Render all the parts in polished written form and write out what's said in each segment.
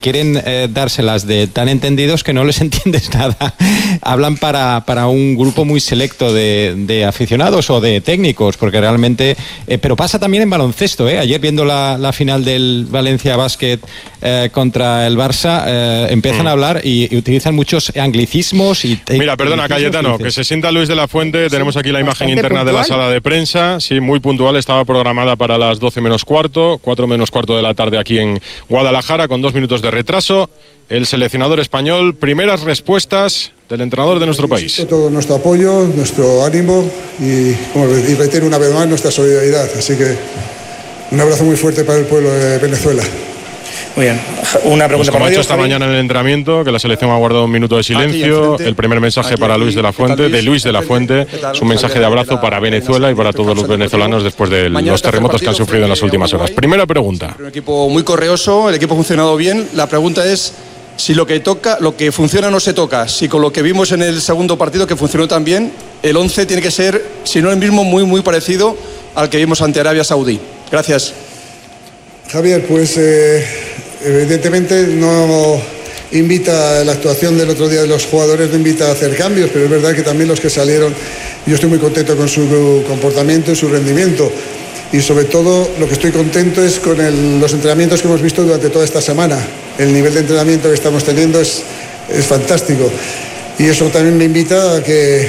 quieren dárselas de tan entendidos que no les entiendes nada. Hablan para un grupo muy selecto de aficionados o de técnicos, porque realmente... pero pasa también en baloncesto, ¿eh? Ayer viendo la final del Valencia Basket contra el Barça, empiezan a hablar y utilizan muchos anglicismos y... Mira, perdona, Cayetano, que se sienta Luis de la Fuente. Tenemos aquí la imagen interna de la sala de prensa. Sí, muy puntual. Estaba programada para las 12 menos cuarto, 4 menos cuarto de la tarde aquí en Guadalajara, con 2 minutos de retraso. El seleccionador español, primeras respuestas del entrenador de nuestro país. Todo nuestro apoyo, nuestro ánimo y reitero una vez más nuestra solidaridad. Así que un abrazo muy fuerte para el pueblo de Venezuela. Muy bien, una pregunta como ha hecho esta mañana en el entrenamiento, que la selección ha guardado un minuto de silencio. El primer mensaje para Luis de la Fuente, de Luis de la Fuente, es un mensaje de abrazo para Venezuela y para todos los venezolanos después de los terremotos que han sufrido en las últimas horas. Primera pregunta. Un equipo muy correoso, el equipo ha funcionado bien. La pregunta es si lo que funciona no se toca. Si con lo que vimos en el segundo partido, que funcionó tan bien, el 11 tiene que ser, si no el mismo, muy parecido al que vimos ante Arabia Saudí. Gracias. Javier, pues evidentemente no invita, la actuación del otro día de los jugadores no invita a hacer cambios, pero es verdad que también los que salieron, yo estoy muy contento con su comportamiento y su rendimiento. Y sobre todo lo que estoy contento es con los entrenamientos que hemos visto durante toda esta semana. El nivel de entrenamiento que estamos teniendo es fantástico. Y eso también me invita a que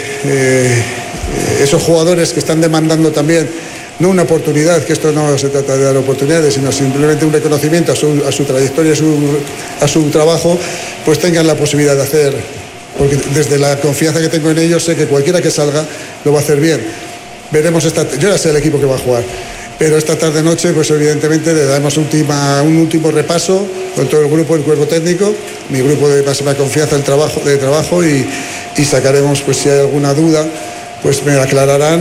esos jugadores que están demandando también, no una oportunidad, que esto no se trata de dar oportunidades, sino simplemente un reconocimiento a su trayectoria, a su trabajo, pues tengan la posibilidad de hacer. Porque desde la confianza que tengo en ellos sé que cualquiera que salga lo va a hacer bien. Veremos yo ya sé el equipo que va a jugar, pero esta tarde-noche pues evidentemente le damos un último repaso con todo el grupo, el cuerpo técnico, mi grupo de máxima confianza de trabajo y sacaremos, pues si hay alguna duda, pues me aclararán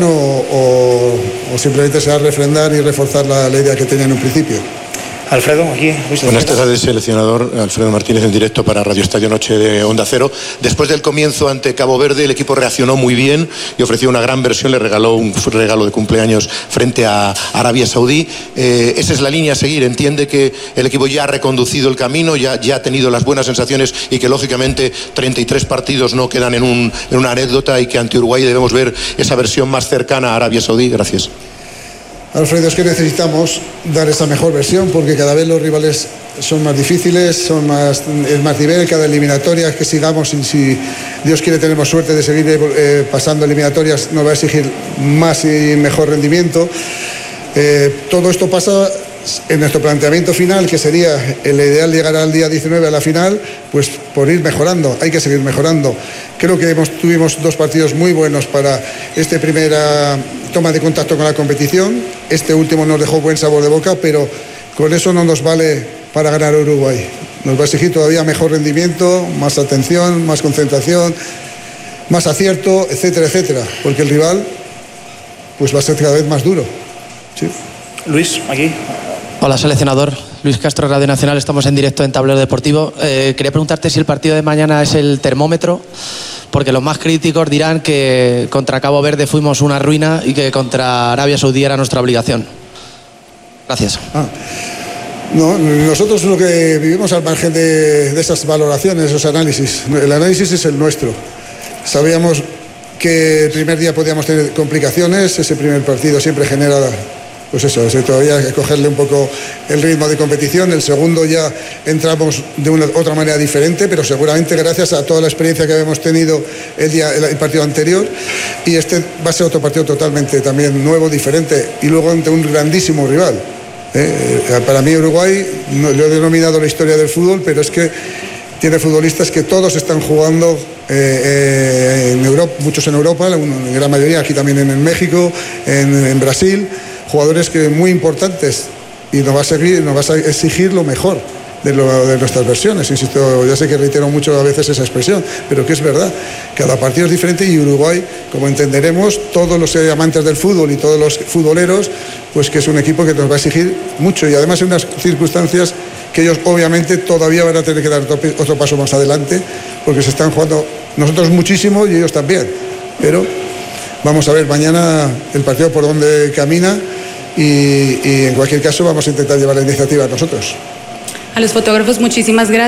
o simplemente se va a refrendar y reforzar la idea que tenía en un principio. Alfredo, aquí. Buenas tardes, seleccionador. Alfredo Martínez en directo para Radio Estadio Noche de Onda Cero. Después del comienzo ante Cabo Verde, el equipo reaccionó muy bien y ofreció una gran versión. Le regaló un regalo de cumpleaños frente a Arabia Saudí. Esa es la línea a seguir. Entiende que el equipo ya ha reconducido el camino, ya ha tenido las buenas sensaciones y que lógicamente 33 partidos no quedan en una anécdota y que ante Uruguay debemos ver esa versión más cercana a Arabia Saudí. Gracias. Alfredo, es que necesitamos dar esa mejor versión porque cada vez los rivales son más difíciles, es más nivel, cada eliminatoria que sigamos y si Dios quiere tenemos suerte de seguir pasando eliminatorias, nos va a exigir más y mejor rendimiento. Todo esto pasa en nuestro planteamiento final, que sería el ideal llegar al día 19 a la final, pues por ir mejorando, hay que seguir mejorando. Creo que tuvimos 2 partidos muy buenos para esta primera toma de contacto con la competición. Este último nos dejó buen sabor de boca, pero con eso no nos vale para ganar a Uruguay. Nos va a exigir todavía mejor rendimiento, más atención, más concentración, más acierto, etcétera, etcétera, porque el rival pues va a ser cada vez más duro. ¿Sí? Luis, aquí. Hola, seleccionador. Luis Castro, Radio Nacional. Estamos en directo en Tablero Deportivo. Quería preguntarte si el partido de mañana es el termómetro, porque los más críticos dirán que contra Cabo Verde fuimos una ruina y que contra Arabia Saudí era nuestra obligación. Gracias. No, nosotros lo que vivimos al margen de esas valoraciones, esos análisis. El análisis es el nuestro. Sabíamos que el primer día podíamos tener complicaciones, ese primer partido siempre genera, pues eso, todavía hay que cogerle un poco el ritmo de competición. El segundo ya entramos de otra manera diferente, pero seguramente gracias a toda la experiencia que habíamos tenido el partido anterior. Y este va a ser otro partido totalmente también nuevo, diferente, y luego ante un grandísimo rival. Para mí Uruguay, lo he denominado la historia del fútbol, pero es que tiene futbolistas que todos están jugando en Europa, muchos en Europa, la gran mayoría aquí también en México, en Brasil. Jugadores que muy importantes y nos va a exigir lo mejor de nuestras versiones. Insisto, ya sé que reitero mucho a veces esa expresión, pero que es verdad. Cada partido es diferente y Uruguay, como entenderemos, todos los amantes del fútbol y todos los futboleros, pues que es un equipo que nos va a exigir mucho y además en unas circunstancias que ellos obviamente todavía van a tener que dar otro paso más adelante porque se están jugando nosotros muchísimo y ellos también. Pero vamos a ver mañana el partido por dónde camina. Y en cualquier caso vamos a intentar llevar la iniciativa nosotros. A los fotógrafos, muchísimas gracias.